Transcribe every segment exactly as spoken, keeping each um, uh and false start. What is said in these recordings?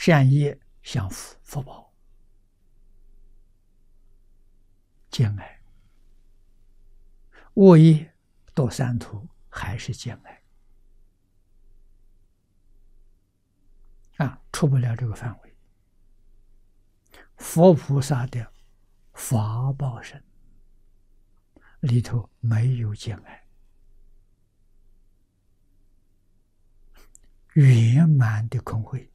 善业享福福报，见爱；恶业堕三途，还是见爱。啊，出不了这个范围。佛菩萨的法报身里头没有见爱，圆满的空慧。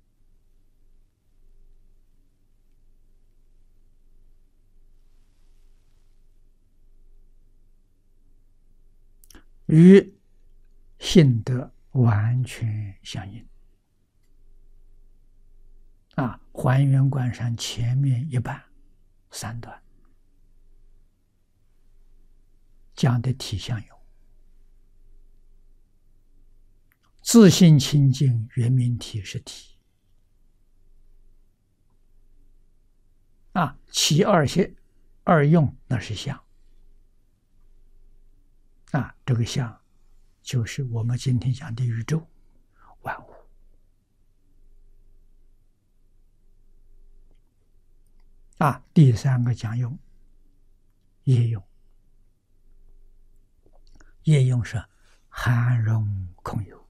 与性德完全相应。啊，还原观上前面一半三段讲的体相有，自性清净圆明体是体。啊，其二些二用那是相。啊，这个相就是我们今天讲的宇宙万物。啊，第三个讲用，业用。业用是含容空有。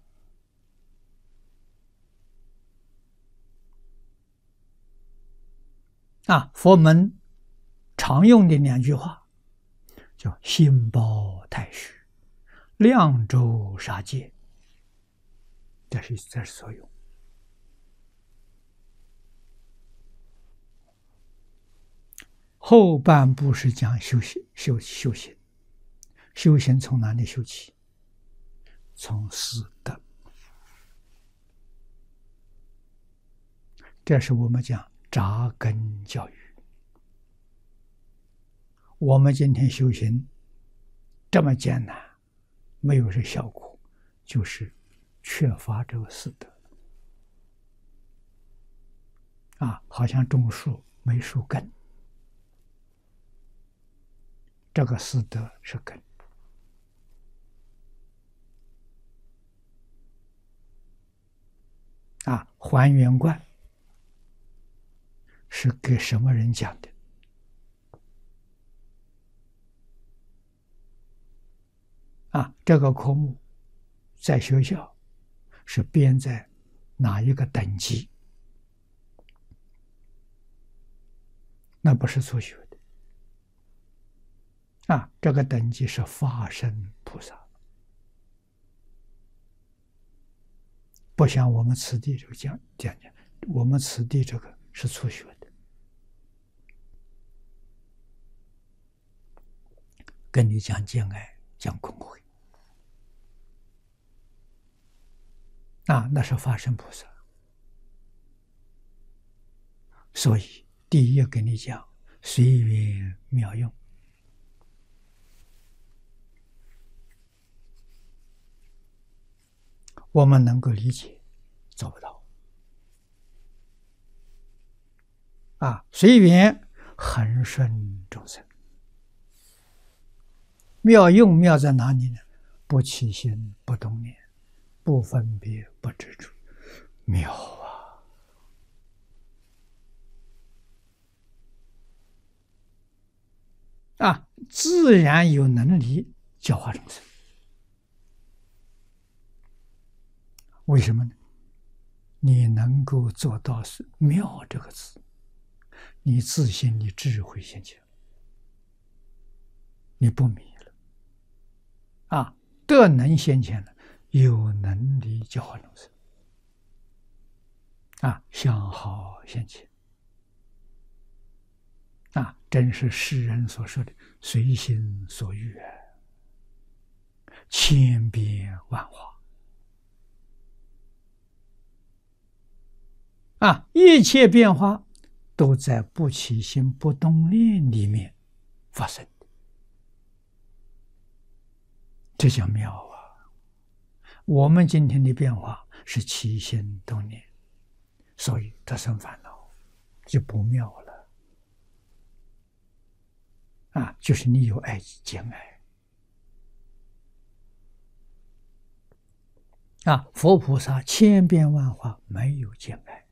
啊，佛门常用的两句话叫心包太虚，量周杀戒，这是这是所用。后半部是讲修行，修修行，修行从哪里修起？从四德。这是我们讲扎根教育。我们今天修行这么艰难，没有这效果，就是缺乏这个四德。啊，好像种树没树根。这个四德是根。啊，还原观是给什么人讲的？啊，这个科目在学校是编在哪一个等级？那不是初学的。啊，这个等级是法身菩萨，不像我们此地这个讲讲讲，我们此地这个是初学的，跟你讲见爱，讲空慧，啊，那是法身菩萨。所以第一跟你讲随缘妙用。我们能够理解，做不到。啊，随缘恒顺众生，妙用妙在哪里呢？不起心，不动念，不分别，不执着，妙啊！啊，自然有能力教化众生。为什么呢？你能够做到是妙这个字，你自信的智慧现前，你不迷了。啊，德能现前了，有能力教化众生。啊，相好现前。啊，真是世人所说的随心所欲，千变万化。啊，一切变化都在不起心不动念里面发生的，这叫妙啊！我们今天的变化是起心动念，所以这生烦恼就不妙了。啊，就是你有爱见爱。啊，佛菩萨千变万化，没有见爱。